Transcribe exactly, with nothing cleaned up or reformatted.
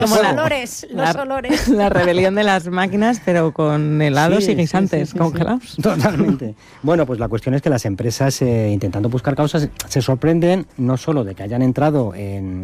Como los la, olores, los la, olores. La rebelión de las máquinas, pero con helados Sí, y guisantes sí, sí, sí, congelados. Sí. Totalmente. Bueno, pues la cuestión es que las empresas, eh, intentando buscar causas, se sorprenden no solo de que hayan entrado en,